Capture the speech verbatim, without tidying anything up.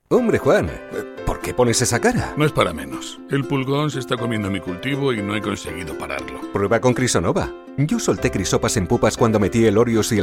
Hombre, Juan, ¿por qué pones esa cara? No es para menos. El pulgón se está comiendo mi cultivo y no he conseguido pararlo. Prueba con Crisonova. Yo solté crisopas en pupas cuando metí el Orius y